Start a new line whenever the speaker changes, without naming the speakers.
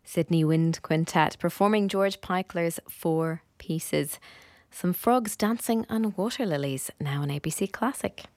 Sydney Wind Quintet performing George Peichler's Four Pieces. Some frogs dancing on water lilies, now on ABC Classic.